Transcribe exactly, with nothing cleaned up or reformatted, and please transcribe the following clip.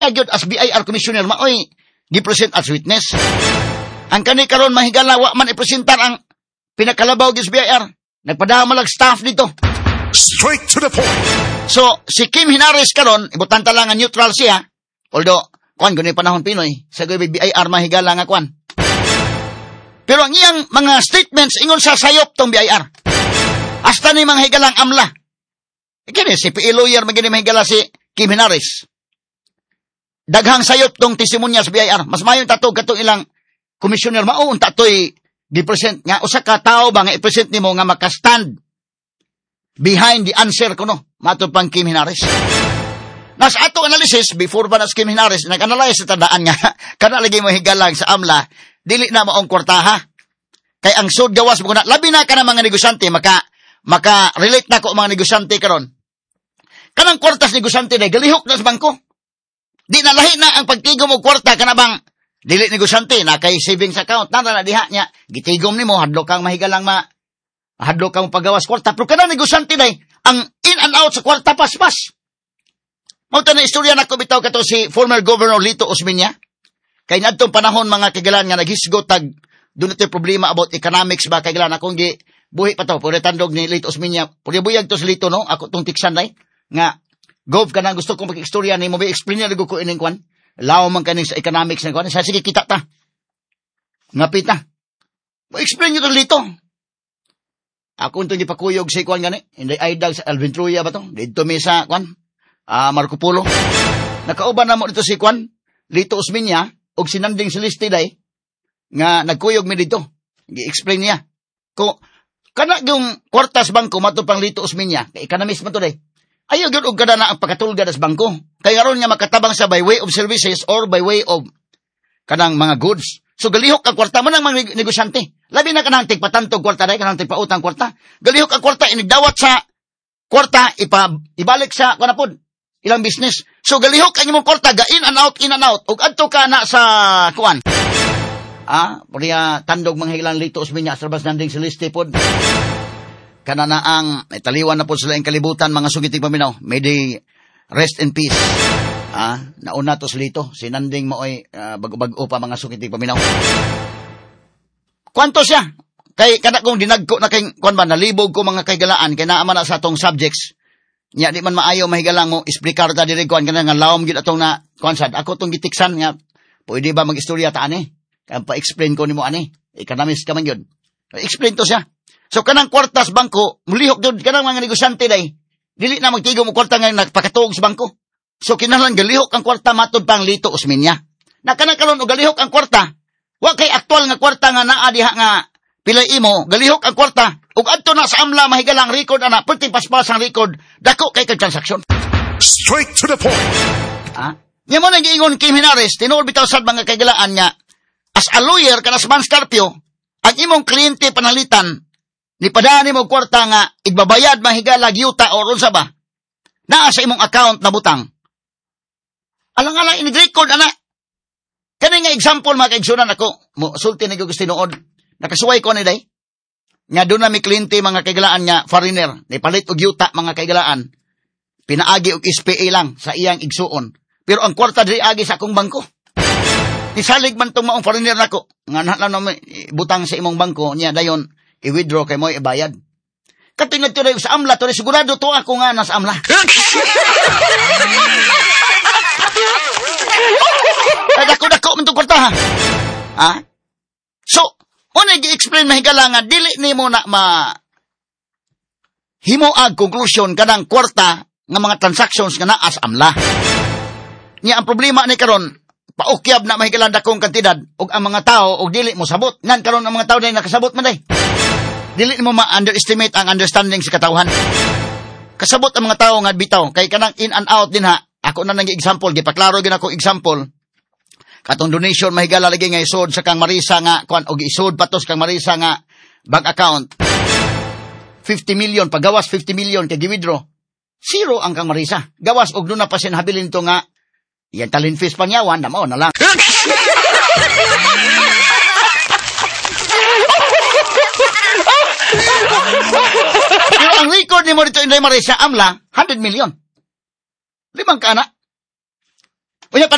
Agyod as B I R Commissioner, maoy, gipresent as witness. Ang kani karon mahigala, wa man ipresentar ang pinakalabaw gis B I R. Nagpadama lang staff dito. Straight to the point. So, si Kim Hinares karon, ibutan ta lang nga neutral siya. Although, kuan guni panahon Pinoy, sa gabi B I R mahigala nga kuan. Pero ang iyang mga statements ingon sa sayop tong B I R. Hasta ni mga higalang amla. Kini si P I lawyer magini mahigala si Kim Hinares. Daghang sayop tong testimonya sa B I R. Mas mayon tatog katong ilang commissioner mao unta toy gi-present nga usa ka tawo ba nga i-present nimo nga maka-stand behind the answer kuno matud pang Kim Hinares. Nas ato analysis before ba nas Kim Hinares nag-analyze sa tadaan nga kana lagi mo higalang sa amla dili na maong kwartaha. Kay ang sud gawas mo na labi na kana mga negosyante maka maka relate na ko mga negosyante karon. Kanang kwartas negosyante day galihok na sa bangko. Di na lahi na ang pagtigom og kwarta kana bang dili negosyante na kay savings account na na diha nya gitigom nimo hadlok kang mahigalang ma hadlok kang pagawas kwarta pero kana negosyante day ang in and out sa kwarta paspas. Mao ta na istorya nako bitaw kato si former Governor Lito Osmeña. Kay nadtong panahon mga kagalan nga naghisgot tag dunay problema about economics ba kagalan akong gi buhi pa to pure tandog ni Lito Osmeña. Pure buyag to si Lito no ako tong tiksan day nga gov ka na gusto kong pag-istorya ni mo ba explain niya ko ining kwan. Law man kaning sa economics na kwan. Sa sige kita ta. Ngapit ta. Mo explain niyo to Lito. Ako itong ipakuyog si kwan gani. Hindi idol sa Alvin Truya ba to? Dito may sa kwan. Ah, Marco Polo. Nakauban na mo dito si kwan. Lito Osmeña. Og sinanding si Listi day. Nga nagkuyog mi dito. Gi-explain niya. Ko, kana yung kwartas bangko mato pang Lito Osmeña. Kay economist man to day. Ayaw yun og kada na ang pagkatulga das bangko. Kaya karon nga makatabang sa by way of services or by way of kanang mga goods. So galihok ang kwarta man ang mga negosyante. Labi na kanang tigpatantog kwarta day kanang tigpautang kwarta. Galihok ang kwarta inigdawat sa kwarta ipa ibalik sa kanapod ilang business. So galihok ang imong kwarta ga in and out in and out ug adto ka na sa kuan. Ah, puriya tandog mga ilang Lito Osmeña sa labas nanding si Liste pod. Kana na ang italiwan na po sila ang kalibutan mga sugiting paminaw. May they rest in peace. Ah, nauna to Lito. Sinanding mo ay uh, bago-bago pa mga sugiting paminaw. Kwanto siya? Kay kada kong dinagko na kay kwan ba nalibog ko mga kaygalaan kay naa man na sa atong subjects. Nya di man maayo mahigalang mo explicar ta diri kwan kana nga lawom gid atong na kwan sad. Ako tong gitiksan nga pwede ba mag-istorya ta ani? Kaya pa-explain ko nimo ani. Economist ka man yun. Explain to siya. So kanang kwartas bangko, mulihok doon, kanang mga negosyante day, dili na magtigom mo kwarta nga nagpakatuog sa bangko. So kinahanglan galihok ang kwarta matod pang Lito Osmeña. Na kanang karon og galihok ang kwarta, wa kay aktual nga kwarta nga naa diha nga pilay imo, galihok ang kwarta, ug adto na sa amla mahigalang record ana, perti paspas ang record, dako kay kag transaksyon. Straight to the point. Ah, nya mo nang giingon Kim Hinares, tinuod bitaw sad mga kagalaan nga as a lawyer kana sa Manscarpio, ang imong kliyente panalitan ni padani mo kwarta nga igbabayad mahigala gyuta o unsa ba naa sa imong account na butang alang-alang ini-record ana kani nga example mga kaigsunan ako mo sulti ni gusto tinuod nakasuway ko ni day nga doon na mi kliyente mga kaigalaan nga foreigner ni palit og yuta mga kaigalaan pinaagi og S P A lang sa iyang igsuon pero ang kwarta diri agi sa akong bangko nisalig man tong maong foreigner nako nga nalan butang sa imong bangko niya dayon i-withdraw kay mo ibayad. Katingad to sa amla to sigurado to ako nga nas amla. Ay dako-dako man tong kwarta ha. Ha? So, una gi-explain mahigala nga dili nimo na ma himuag conclusion kanang kwarta nga mga transactions nga naa sa amla. Nya ang problema ni karon paukyab na mahigalan dakong kantidad og ang mga tao og dili mo sabot. Ngan karon ang mga tao day nakasabot man day. Dili mo ma-underestimate ang understanding sa katawhan. Kasabot ang mga tao nga bitaw kay kanang in and out din ha. Ako na nang example, gipaklaro gid ako example. Katong donation mahigala lagi nga isod sa kang Marisa nga kuan og isod patos kang Marisa nga bank account. fifty million pagawas fifty million kay gi-withdraw. Zero ang kang Marisa. Gawas og duna pa sin habilin to nga yan talin fees pangyawan na mao na lang. Pero ang record ni mo dito Inday Marisa amla one hundred million. Limang ka na. Unya pa